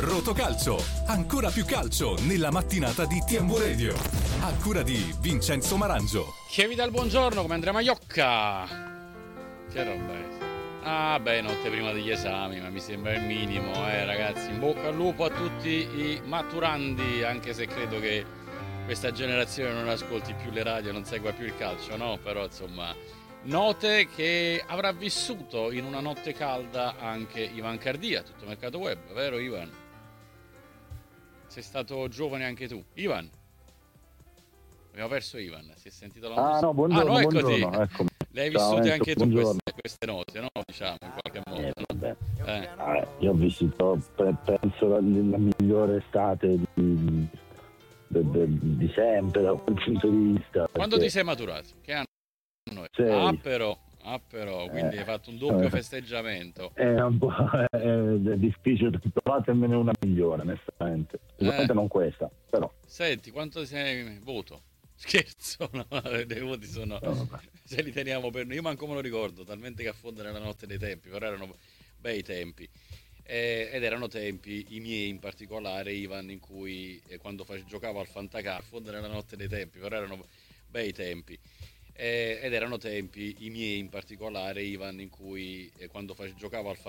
Rotocalcio, ancora più calcio nella mattinata di TMW Radio. A cura di Vincenzo Marangio. Che vi dà il buongiorno come Andrea Maiocca. Che roba è? Ah beh, notte prima degli esami, ma mi sembra il minimo, ragazzi. In bocca al lupo a tutti i maturandi, anche se credo che questa generazione non ascolti più le radio, non segua più il calcio, no? Però insomma, note che avrà vissuto in una notte calda anche Ivan Cardia, tutto mercato web, vero Ivan? Sei stato giovane anche tu. Ivan? Abbiamo perso Ivan, si è sentito la musica? No, buongiorno, no, eccoti. buongiorno, eccomi. Le hai Ciao, vissute Enzo, anche tu buongiorno. queste note, no? Diciamo, in qualche modo. Vabbè. Io ho vissuto, penso, la migliore estate di sempre, da quel punto di vista. Quando ti sei maturato? Che anno è? Sei. Però, quindi hai fatto un doppio festeggiamento. È un po' difficile, trovatemi una migliore, onestamente. Sicuramente non questa, però. Senti, quanto sei voto? Scherzo, no, i voti sono... Se li teniamo per noi, io manco me lo ricordo, talmente che affonda nella notte dei tempi, però erano bei tempi. Ed erano tempi, i miei in particolare, Ivan, in cui quando giocavo al Fantacalcio, affonda nella notte dei tempi, però erano bei tempi. Ed erano tempi, i miei in particolare, Ivan, in cui quando giocavo al